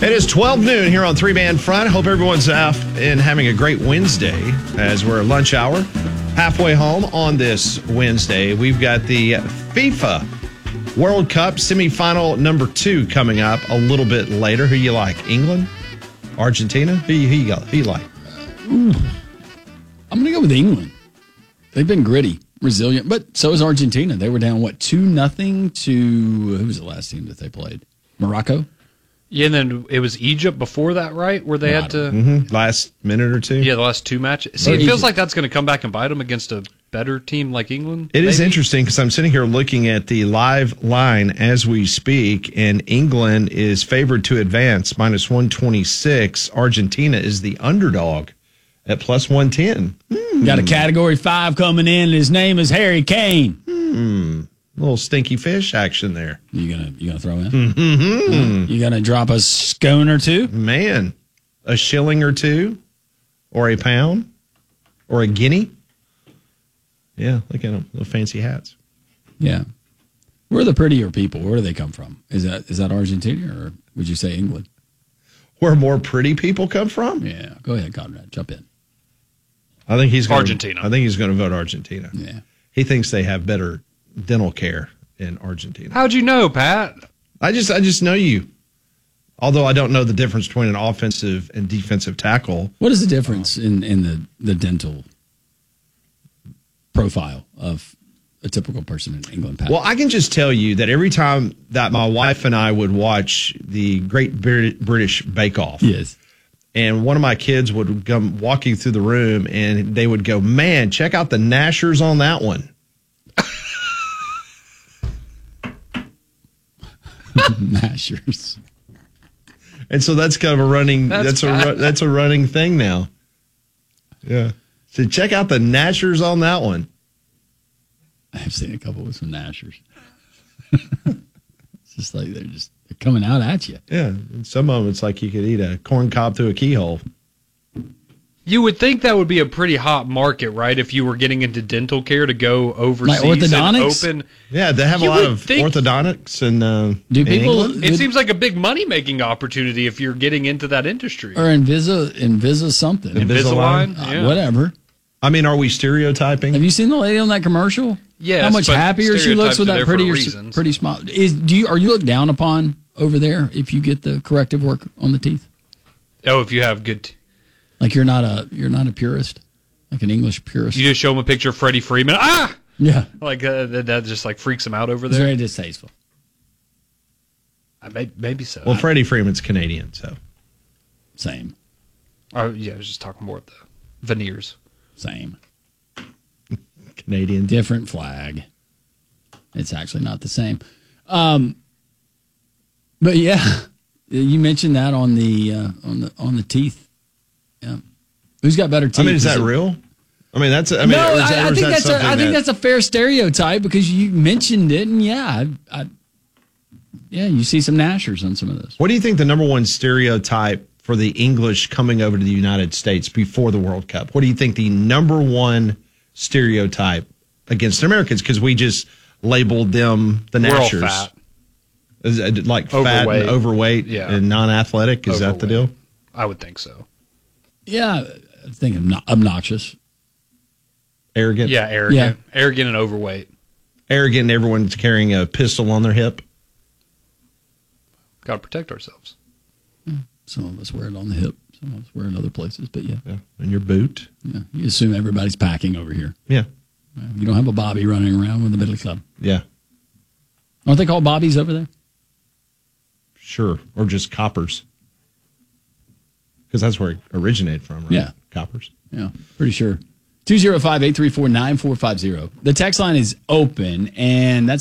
It is 12 noon here on Three Man Front. Hope everyone's out and having a great Wednesday as we're at lunch hour. Halfway home on this Wednesday. We've got the FIFA World Cup semifinal number 2 coming up a little bit later. Who you like? England? Argentina? Who you like? I'm going to go with England. They've been gritty, resilient, but so is Argentina. They were down, 2-0 to, who was the last team that they played? Morocco? Yeah, and then it was Egypt before that, right? Where they had to... Last minute or two? Yeah, the last 2 matches. See, it feels like that's going to come back and bite them against a better team like England. It is interesting because I'm sitting here looking at the live line as we speak, and England is favored to advance, minus 126. Argentina is the underdog at plus 110. Got a Category 5 coming in, and his name is Harry Kane. Little stinky fish action there. You gonna throw in? You gonna drop a scone or two? Man, a shilling or two, or a pound, or a guinea. Yeah, look at them, little fancy hats. Yeah. Where are the prettier people? Where do they come from? Is that Argentina, or would you say England? Where more pretty people come from? Yeah. Go ahead, Conrad. Jump in. I think he's Argentina. I think he's going to vote Argentina. Yeah. He thinks they have better dental care in Argentina. How'd you know, Pat? I just know you. Although I don't know the difference between an offensive and defensive tackle. What is the difference in the dental profile of a typical person in England, Pat? Well, I can just tell you that every time that my wife and I would watch the Great British Bake Off. Yes. And one of my kids would come walking through the room and they would go, man, check out the gnashers on that one. Gnashers. And so that's kind of a running, that's a running thing now. Yeah. So check out the gnashers on that one. I've seen a couple with some gnashers. It's just like they're coming out at you. Yeah. And some of them, it's like you could eat a corn cob through a keyhole. You would think that would be a pretty hot market, right? If you were getting into dental care to go overseas like orthodontics? and open. Yeah, they have a lot of orthodontics and do people? It seems like a big money making opportunity if you're getting into that industry. Or Invisa something, Invisalign, yeah. whatever. I mean, are we stereotyping? Have you seen the lady on that commercial? Yes, how much but happier she looks with that stereotypes pretty smile. Are you looked down upon over there if you get the corrective work on the teeth? Oh, if you have good. Like you're not a purist, like an English purist. You just show them a picture of Freddie Freeman. Ah, yeah, like that just like freaks them out over it's there. very distasteful. Maybe so. Well, Freddie Freeman's Canadian, so same. Oh yeah, I was just talking more of the veneers. Same. Canadian, different flag. It's actually not the same. But yeah, you mentioned that on the teeth. Yeah, who's got better teeth? I mean, is that real? I mean, that's. I mean, no, I think that's a fair stereotype because you mentioned it, and yeah, you see some gnashers on some of this. What do you think the number one stereotype for the English coming over to the United States before the World Cup? What do you think the number one stereotype against Americans? Because we just labeled them the gnashers. We're all fat. Is it like fat and overweight and non-athletic? Is that the deal? I would think so. Yeah, I think obnoxious. Arrogant? Yeah, arrogant. Yeah. Arrogant and overweight. Arrogant and everyone's carrying a pistol on their hip. Got to protect ourselves. Some of us wear it on the hip. Some of us wear it in other places, but yeah. And your boot. Yeah, you assume everybody's packing over here. Yeah. You don't have a Bobby running around with the Middle Club. Yeah. Aren't they called Bobbies over there? Sure. Or just coppers. Because that's where it originated from, right? Yeah. Coppers. Yeah, pretty sure. 205-834-9450. The text line is open, and that's